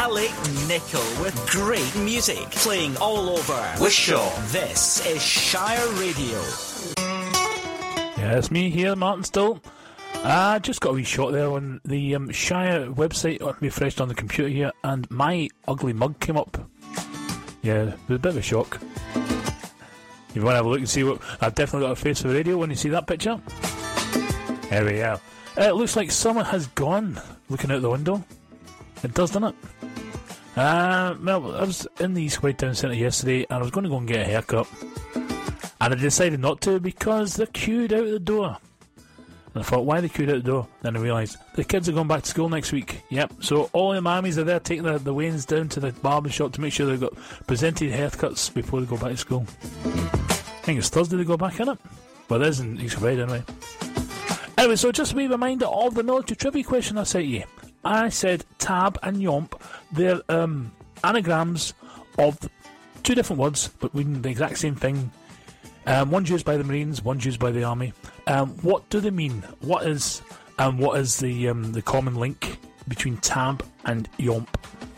Gaelic nickel with great music playing all over Wishaw. This is Shire Radio. Yeah, it's me here, Martin Still. I just got a wee shot there on the Shire website. I refreshed on the computer here, and my ugly mug came up. Yeah, it was a bit of a shock. You want to have a look and see what... I've definitely got a face for the radio when you see that picture. There we are. It looks like summer has gone, looking out the window. It does, doesn't it? Well, I was in the East White Town Centre yesterday, and I was going to go and get a haircut. And I decided not to because they're queued out the door. And I thought, why are they queued out the door? Then I realised the kids are going back to school next week. Yep, so all the mammies are there taking the Waynes down to the barber shop to make sure they've got presented haircuts before they go back to school. I think it's Thursday they go back, isn't it? Well, it is in East White anyway. Anyway, so just a wee reminder of the military trivia question I sent you. I said tab and yomp. They're anagrams of two different words, but meaning the exact same thing. One's used by the Marines, one's used by the Army. What do they mean? What is the common link between tab and yomp?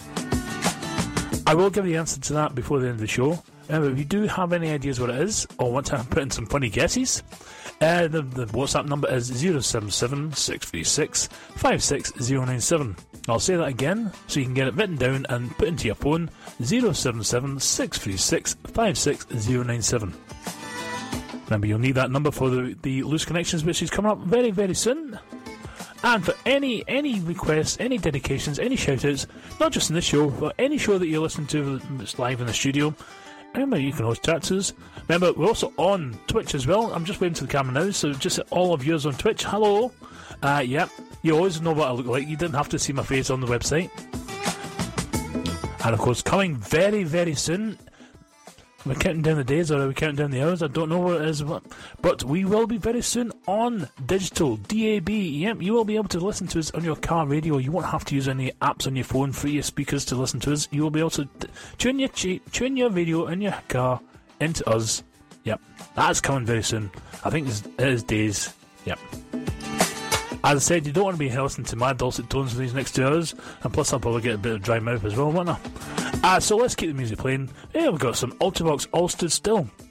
I will give the answer to that before the end of the show. If you do have any ideas what it is, or want to put in some funny guesses, the WhatsApp number is 077 636 56097. I'll say that again, so you can get it written down and put into your phone, 077 636 56097. Remember, you'll need that number for the Loose Connections, which is coming up very, very soon. And for any requests, any dedications, any shout-outs, not just in this show, but any show that you're listening to that's live in the studio, remember, you can always chat to us. Remember, we're also on Twitch as well. I'm just waving to the camera now, so just all of yours on Twitch. Hello. Yep, you always know what I look like. You didn't have to see my face on the website. And of course, coming very, very soon... We're counting down the days, or are we counting down the hours? I don't know what it is, but we will be very soon on digital, DAB. Yep, you will be able to listen to us on your car radio. You won't have to use any apps on your phone for your speakers to listen to us. You will be able to tune your radio in your car into us. Yep, that's coming very soon. I think it is days. Yep. As I said, you don't want to be listening to my dulcet tones for these next 2 hours, and plus I'll probably get a bit of dry mouth as well, won't I? So let's keep the music playing. Yeah, we've got some Ultravox All Stood Still.